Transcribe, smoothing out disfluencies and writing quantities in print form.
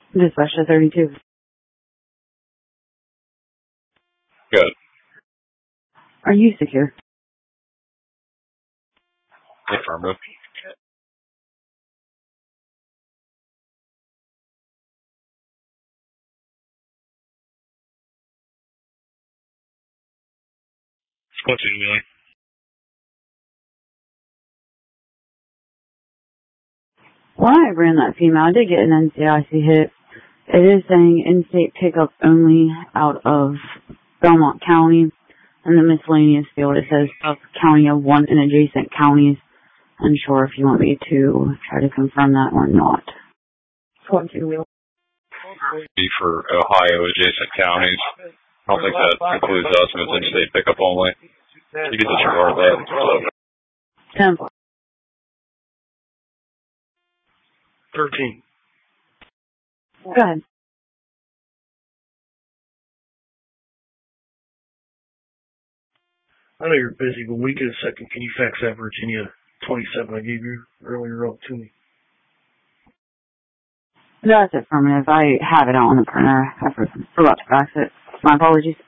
Dispatch to 32. Good. Are you secure? Affirmative. Continue. When I ran that female, I did get an NCIC hit. It is saying in-state pickup only out of Belmont County. In the miscellaneous field, it says County of 1 and adjacent counties. Unsure if you want me to try to confirm that or not. For Ohio adjacent counties. I don't think that includes us if it's in-state pickup only. You can disregard that. 10. 13. Go ahead. I know you're busy, but we get a second. Can you fax that Virginia 27 I gave you earlier up to me? That's affirmative. I have it out on the printer. I forgot to fax it. My apologies.